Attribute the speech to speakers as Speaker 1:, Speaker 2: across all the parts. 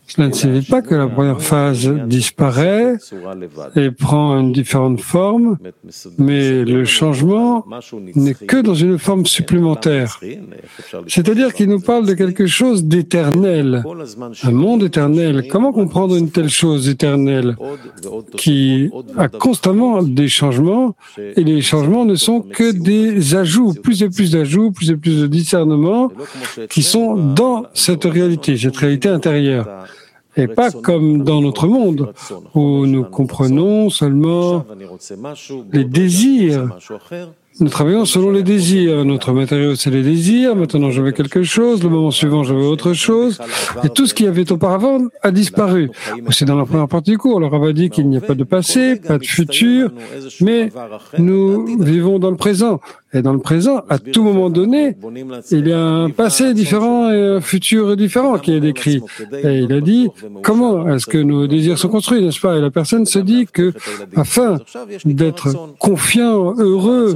Speaker 1: Cela ne signifie pas que la première phase disparaît et prend une différente forme, mais le changement n'est que dans une forme supplémentaire. C'est-à-dire qu'il nous parle de quelque chose d'éternel, un monde éternel. Comment comprendre une telle chose éternelle qui a constamment des changements, et les changements ne sont que des ajouts, plus et plus d'ajouts, plus et plus de discernements qui sont dans cette réalité intérieure. Et pas comme dans notre monde, où nous comprenons seulement les désirs. Nous travaillons selon les désirs. Notre matériau, c'est les désirs. Maintenant, je veux quelque chose. Le moment suivant, je veux autre chose. Et tout ce qu'il y avait auparavant a disparu. C'est dans la première partie du cours. Le Rav a dit qu'il n'y a pas de passé, pas de futur, mais nous vivons dans le présent. Et dans le présent, à tout moment donné, il y a un passé différent et un futur différent qui est décrit. Et il a dit, comment est-ce que nos désirs sont construits, n'est-ce pas? Et la personne se dit que, afin d'être confiant, heureux,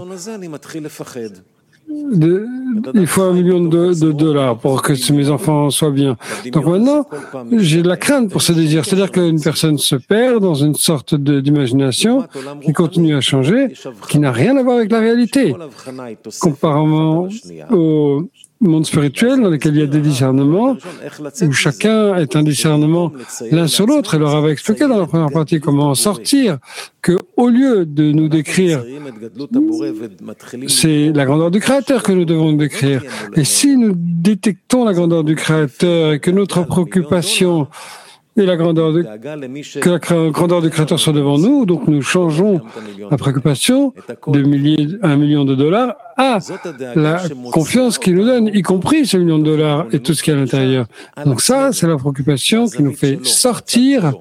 Speaker 1: il faut $1 million de pour que mes enfants soient bien. Donc maintenant, j'ai de la crainte pour ce désir. C'est-à-dire qu'une personne se perd dans une sorte d'imagination qui continue à changer, qui n'a rien à voir avec la réalité. Comparément au monde spirituel dans lequel il y a des discernements, où chacun est un discernement l'un sur l'autre. Et leur avait expliqué dans la première partie comment en sortir, que au lieu de nous décrire, c'est la grandeur du Créateur que nous devons décrire. Et si nous détectons la grandeur du Créateur et que notre préoccupation et que la grandeur du Créateur soit devant nous, donc nous changeons la préoccupation de $1 million à la confiance qu'il nous donne, y compris ce $1 million et tout ce qui est à l'intérieur. Donc ça, c'est la préoccupation qui nous fait sortir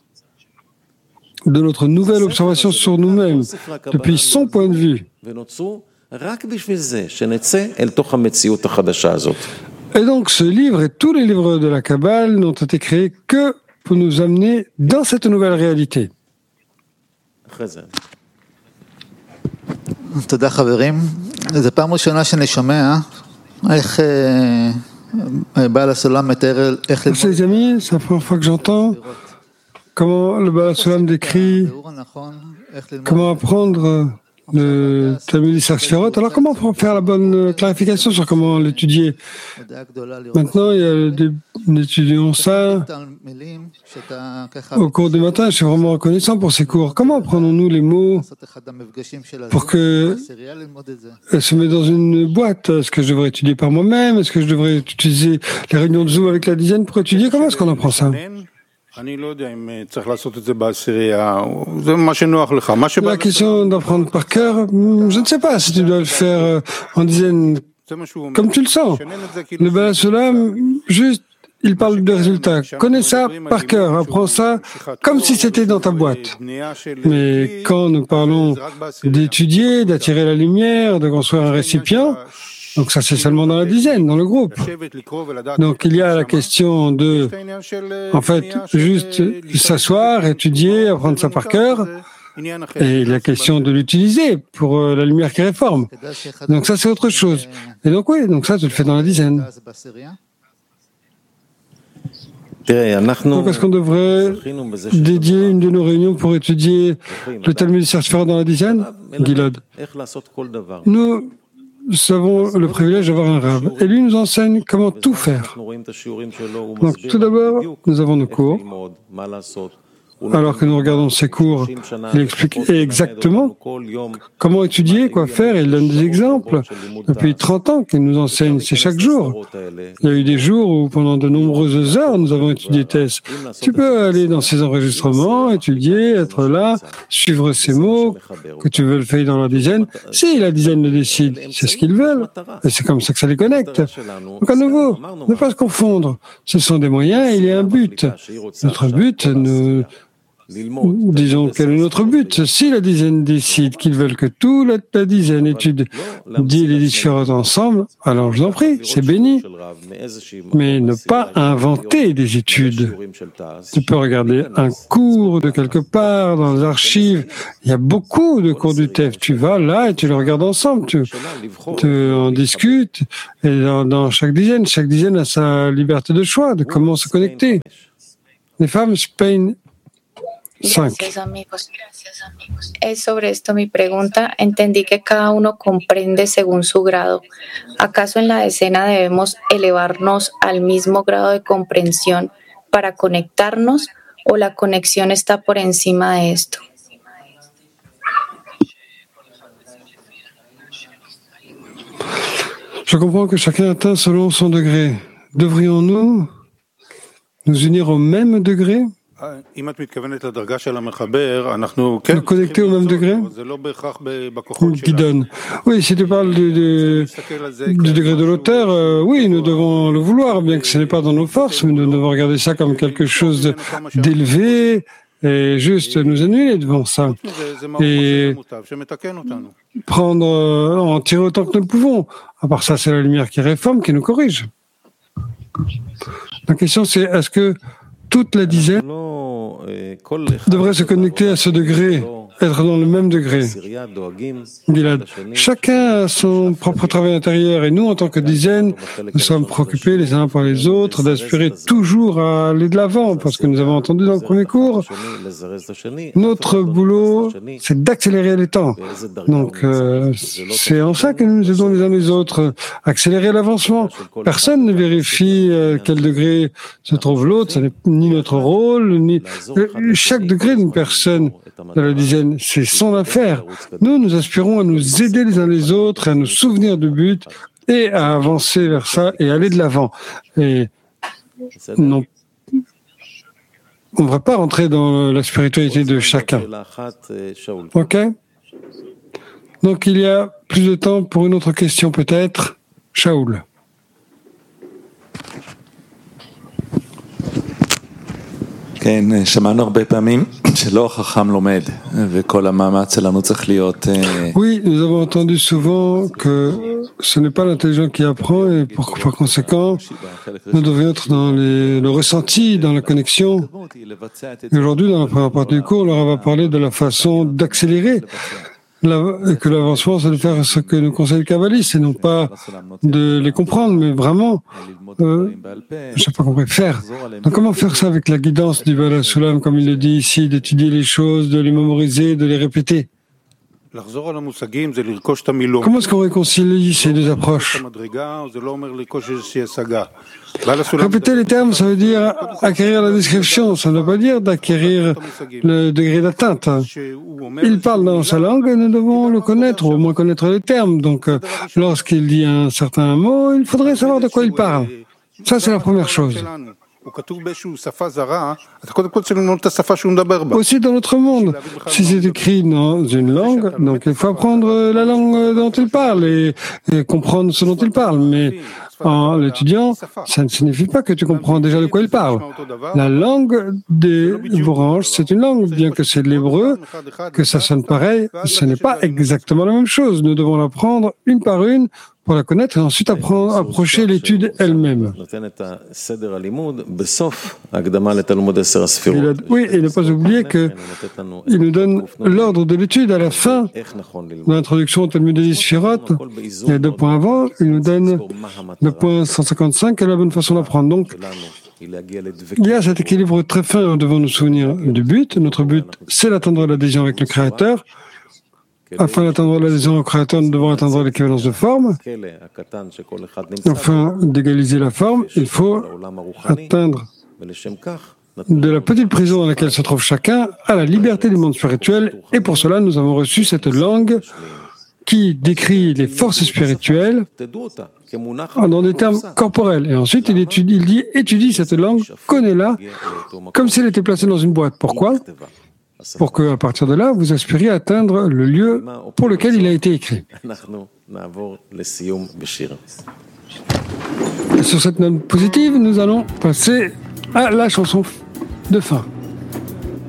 Speaker 1: de notre nouvelle observation sur nous-mêmes, depuis son point de vue. Et donc ce livre et tous les livres de la Kabbale n'ont été créés que pour nous amener dans cette nouvelle réalité.
Speaker 2: תודה חברים. זו פעם ראשונה שאני שומע איך בעל הסולם מתאר איך
Speaker 1: ללמוד. Les amis, c'est la première fois que j'entends comment le Baal HaSulam décrit comment apprendre le Talmud Sefirot. Alors comment faire la bonne clarification sur comment l'étudier? Maintenant, il y a des étudiants ça au cours du matin. Je suis vraiment reconnaissant pour ces cours. Comment apprenons-nous les mots pour que se met dans une boîte? Est-ce que je devrais étudier par moi-même? Est-ce que je devrais utiliser les réunions de Zoom avec la dizaine pour étudier? Comment est-ce qu'on apprend ça? La question d'apprendre par cœur, je ne sais pas si tu dois le faire en dizaine comme tu le sens. Le Baal HaSulam, juste, il parle de résultats. Connais ça par cœur, apprends ça comme si c'était dans ta boîte. Mais quand nous parlons d'étudier, d'attirer la lumière, de construire un récipient, donc ça c'est seulement dans la dizaine, dans le groupe. Donc il y a la question de, en fait, juste s'asseoir, étudier, apprendre ça par cœur, et la question de l'utiliser pour la lumière qui réforme. Donc ça c'est autre chose. Et donc oui, donc ça tu le fais dans la dizaine. Donc est-ce qu'on devrait dédier une de nos réunions pour étudier le Talmud Sefirot dans la dizaine? Gilad. Nous avons le privilège d'avoir un Rav, et lui nous enseigne comment tout faire. Donc tout d'abord, nous avons nos cours. Alors que nous regardons ces cours, il explique exactement comment étudier, quoi faire, et il donne des exemples. Depuis 30 ans qu'il nous enseigne, c'est chaque jour. Il y a eu des jours où pendant de nombreuses heures, nous avons étudié Tess. Tu peux aller dans ces enregistrements, étudier, être là, suivre ces mots, que tu veux le faire dans la dizaine. Si la dizaine le décide, c'est ce qu'ils veulent, et c'est comme ça que ça les connecte. Donc à nouveau, ne pas se confondre. Ce sont des moyens et il y a un but. Notre but, disons quel est notre but. Si la dizaine décide qu'ils veulent que toute la dizaine étudie les différents ensemble, alors je vous en prie, c'est béni. Mais ne pas inventer des études. Tu peux regarder un cours de quelque part dans les archives. Il y a beaucoup de cours du TEF. Tu vas là et tu les regardes ensemble. Tu en discutes. Et dans chaque dizaine a sa liberté de choix, de comment se connecter. Les femmes, Spain 5.
Speaker 3: Gracias, amigos. Es sobre esto mi pregunta. Entendí que cada uno comprende según su grado. ¿Acaso en la decena debemos elevarnos al mismo grado de comprensión para conectarnos o la conexión está por encima de esto?
Speaker 1: Je comprends que chacun atteint selon son degré. Devrions-nous nous unir au même degré? Nous connecter au même degré? Qui donne. Oui, si tu parles du degré de l'auteur, oui, nous devons le vouloir, bien que ce n'est pas dans nos forces, mais nous devons regarder ça comme quelque chose d'élevé et juste nous annuler devant ça. Et en tirer autant que nous le pouvons. À part ça, c'est la lumière qui réforme, qui nous corrige. La question, c'est est-ce que toute la dizaine devrait se connecter à ce degré, être dans le même degré? Gilad, chacun a son propre travail intérieur et nous, en tant que dizaine, nous sommes préoccupés les uns par les autres d'aspirer toujours à aller de l'avant, parce que nous avons entendu dans le premier cours, notre boulot, c'est d'accélérer les temps. Donc, c'est en ça que nous nous aidons les uns les autres, accélérer l'avancement. Personne ne vérifie quel degré se trouve l'autre, ce n'est ni notre rôle, ni chaque degré d'une personne de la dizaine, c'est son affaire. Nous aspirons à nous aider les uns les autres, à nous souvenir du but et à avancer vers ça et aller de l'avant. Et non, on ne va pas rentrer dans la spiritualité de chacun. Ok? Donc il y a plus de temps pour une autre question peut-être. Shaoul.
Speaker 4: שמענו הרבה פעמים שלא החכם לומד וכל המאמץ שלנו צריך להיות...
Speaker 1: Oui, nous avons entendu souvent que ce n'est pas l'intelligent qui apprend et par conséquent, nous devons être dans le ressenti, dans la connexion. Et aujourd'hui, dans la première partie du cours, Laura va parler de la façon d'accélérer que l'avancement, c'est de faire ce que nous conseille le kabbaliste, et non pas de les comprendre, mais vraiment, je n'ai pas compris, faire. Donc comment faire ça avec la guidance du Baal HaSulam, comme il le dit ici, d'étudier les choses, de les mémoriser, de les répéter? Comment est-ce qu'on réconcilie ces deux approches? Répéter les termes, ça veut dire acquérir la description, ça ne veut pas dire d'acquérir le degré d'atteinte. Il parle dans sa langue et nous devons le connaître, ou au moins connaître les termes. Donc, lorsqu'il dit un certain mot, il faudrait savoir de quoi il parle. Ça, c'est la première chose. Aussi dans notre monde, si c'est écrit dans une langue, donc il faut apprendre la langue dont il parle et comprendre ce dont il parle. Mais en l'étudiant, ça ne signifie pas que tu comprends déjà de quoi il parle. La langue des branches, c'est une langue, bien que c'est de l'hébreu, que ça sonne pareil, ce n'est pas exactement la même chose. Nous devons l'apprendre une par une pour la connaître et ensuite approcher l'étude elle-même. Oui, et ne pas oublier qu'il nous donne l'ordre de l'étude à la fin de l'introduction au Talmud des Sphirot. Il y a 2 points avant, il nous donne le point 155 et la bonne façon d'apprendre. Donc, il y a cet équilibre très fin, nous devons nous souvenir du but. Notre but, c'est d'atteindre l'adhésion avec le Créateur. Afin d'atteindre l'adhésion au Créateur, nous devons atteindre l'équivalence de forme. Afin d'égaliser la forme, il faut atteindre de la petite prison dans laquelle se trouve chacun à la liberté du monde spirituel. Et pour cela, nous avons reçu cette langue qui décrit les forces spirituelles dans des termes corporels. Et ensuite, il dit, étudie cette langue, connais-la, comme si elle était placée dans une boîte. Pourquoi? Pour qu'à partir de là, vous aspiriez à atteindre le lieu pour lequel il a été écrit. Et sur cette note positive, nous allons passer à la chanson de fin.